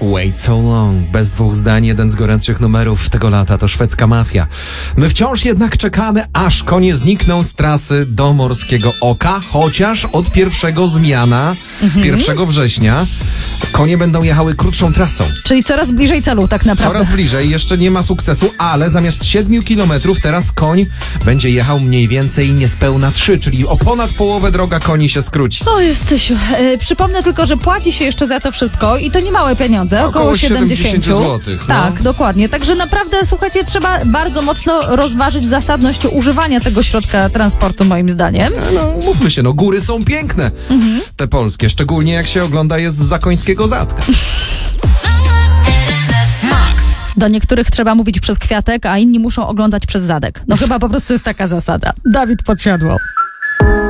Wait So Long. Bez dwóch zdań jeden z gorętszych numerów tego lata to szwedzka mafia. My wciąż jednak czekamy, aż konie znikną z trasy do Morskiego Oka, chociaż od pierwszego zmiana, 1 września, konie będą jechały krótszą trasą. Czyli coraz bliżej celu tak naprawdę. Coraz bliżej, jeszcze nie ma sukcesu, ale zamiast 7 kilometrów teraz koń będzie jechał mniej więcej niespełna 3, czyli o ponad połowę droga koni się skróci. O Jestysiu, przypomnę tylko, że płaci się jeszcze za to wszystko i to nie małe pieniądze, około 70 zł. Tak, dokładnie. Także naprawdę, słuchajcie, trzeba bardzo mocno rozważyć zasadność używania tego środka transportu, moim zdaniem. No, mówmy się, góry są piękne, te polskie, szczególnie jak się ogląda je z zakońskiego zadka. Do niektórych trzeba mówić przez kwiatek, a inni muszą oglądać przez zadek. No chyba po prostu jest taka zasada. Dawid Podsiadło.